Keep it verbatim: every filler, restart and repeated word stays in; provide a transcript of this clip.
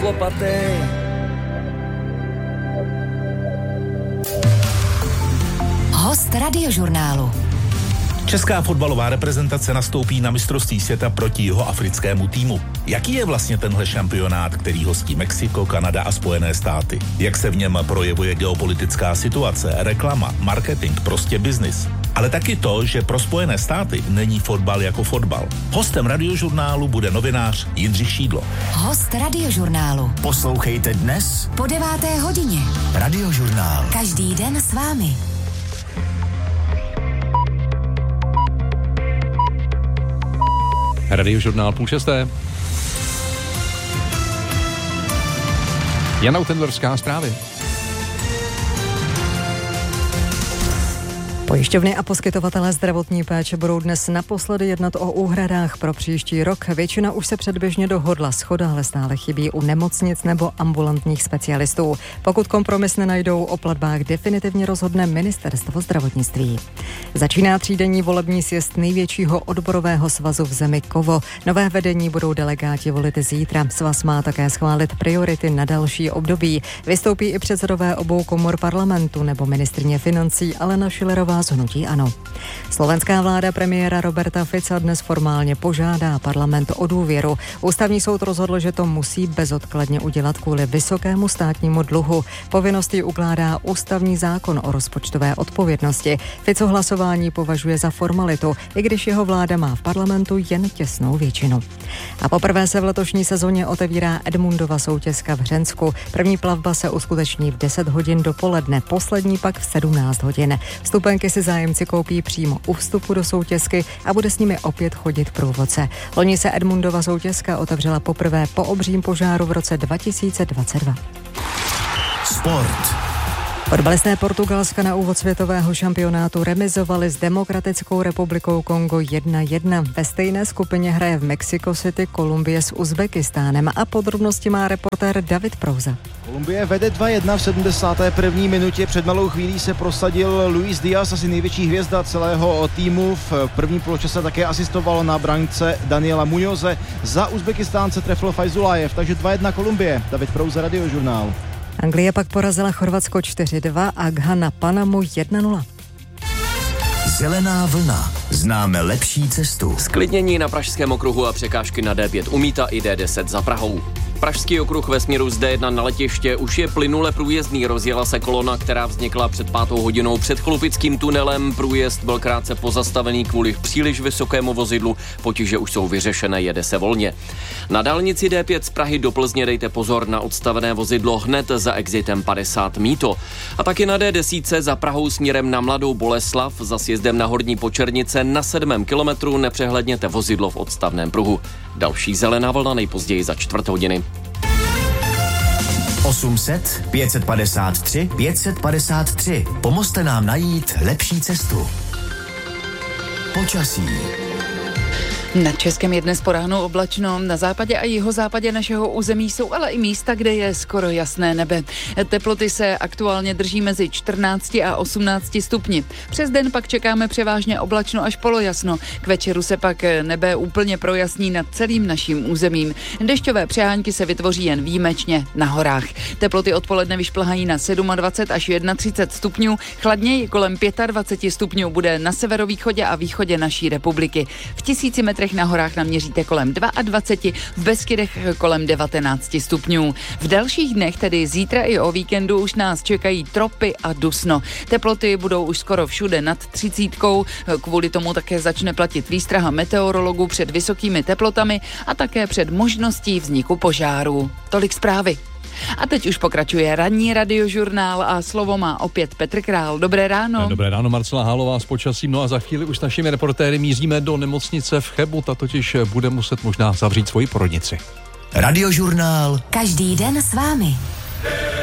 lopatej. Host Radiožurnálu. Česká fotbalová reprezentace nastoupí na mistrovství světa proti jihoafrickému týmu. Jaký je vlastně tenhle šampionát, který hostí Mexiko, Kanada a Spojené státy? Jak se v něm projevuje geopolitická situace, reklama, marketing, prostě biznis? Ale taky to, že pro Spojené státy není fotbal jako fotbal. Hostem Radiožurnálu bude novinář Jindřich Šídlo. Host Radiožurnálu. Poslouchejte dnes Po deváté hodině. Radiožurnál. Každý den s vámi. Radiožurnál půl šesté. Jana Utendlerská, zprávy. Pojišťovny a poskytovatelé zdravotní péče budou dnes naposledy jednat o úhradách pro příští rok. Většina už se předběžně dohodla, shoda ale stále chybí u nemocnic nebo ambulantních specialistů. Pokud kompromis nenajdou, o platbách definitivně rozhodne Ministerstvo zdravotnictví. Začíná třídenní volební sjezd největšího odborového svazu v zemi Kovo. Nové vedení budou delegáti volit zítra. Svaz má také schválit priority na další období. Vystoupí i předsedové obou komor parlamentu nebo ministryně financí Alena Schillerová z hnutí ANO. Slovenská vláda premiéra Roberta Fica dnes formálně požádá parlament o důvěru. Ústavní soud rozhodl, že to musí bezodkladně udělat kvůli vysokému státnímu dluhu. Povinnost ji ukládá ústavní zákon o rozpočtové odpovědnosti. Fico hlasování považuje za formalitu, i když jeho vláda má v parlamentu jen těsnou většinu. A poprvé se v letošní sezóně otevírá Edmundova soutězka v Hřensku. První plavba se uskuteční v deset hodin dopoledne, poslední pak v sedmnáct hodin. Vstupenky si zájemci koupí přímo u vstupu do soutězky a bude s nimi opět chodit průvodce. Loni se Edmundova soutězka otevřela poprvé po obřím požáru v roce dva tisíce dvacet dva. Sport. Fotbalisté Portugalska na úvod světového šampionátu remizovali s Demokratickou republikou Kongo jedna jedna. Ve stejné skupině hraje v Mexico City Kolumbie s Uzbekistánem a podrobnosti má reportér David Prouza. Kolumbie vede dva jedna v sedmdesáté první minutě. Před malou chvílí se prosadil Luis Díaz, asi největší hvězda celého týmu. V prvním poločase také asistoval na brance Daniela Muñoze. Za Uzbekistánce trefil Fajzulajev, takže dva jedna Kolumbie. David Prouza, Radiožurnál. Anglie pak porazila Chorvatsko čtyři dva a Ghana Panamu jedna nula. Zelená vlna. Známe lepší cestu. Zklidnění na pražském okruhu a překážky na D pět u Mýta i D deset za Prahou. Pražský okruh ve směru z D jedna na letiště už je plynule průjezdný. Rozjela se kolona, která vznikla před pátou hodinou před Chlupickým tunelem. Průjezd byl krátce pozastavený kvůli příliš vysokému vozidlu. Potíže už jsou vyřešené, jede se volně. Na dálnici D pět z Prahy do Plzně dejte pozor na odstavené vozidlo hned za exitem padesát Mýto. A taky na D deset za Prahou směrem na Mladou Boleslav za sjezdem na Horní Počernice na sedmém kilometru nepřehledněte vozidlo v odstavném pruhu. Další zelená vlna nejpozději za čtvrt hodiny. osm set, pět set padesát tři, pět set padesát tři. Pomozte nám najít lepší cestu. Počasí. Nad Českem je dnes po ránu oblačno, na západě a jihozápadě našeho území jsou ale i místa, kde je skoro jasné nebe. Teploty se aktuálně drží mezi čtrnácti a osmnácti stupni. Přes den pak čekáme převážně oblačno až polojasno. K večeru se pak nebe úplně projasní nad celým naším územím. Dešťové přehánky se vytvoří jen výjimečně na horách. Teploty odpoledne vyšplhají na dvacet sedm až třicet jedna stupňů, chladněji kolem dvacet pět stupňů bude na severovýchodě a východě naší republiky. V tisíci metrech na horách naměříte kolem dvacet dva, v Beskydech kolem devatenáct stupňů. V dalších dnech, tedy zítra i o víkendu, už nás čekají tropy a dusno. Teploty budou už skoro všude nad třicítkou, kvůli tomu také začne platit výstraha meteorologů před vysokými teplotami a také před možností vzniku požáru. Tolik zprávy. A teď už pokračuje ranní Radiožurnál a slovo má opět Petr Král. Dobré ráno. Dobré ráno, Marcela Hálová s počasím. No a za chvíli už s našimi reportéry míříme do nemocnice v Chebu. Ta totiž bude muset možná zavřít svoji porodnici. Radiožurnál. Každý den s vámi.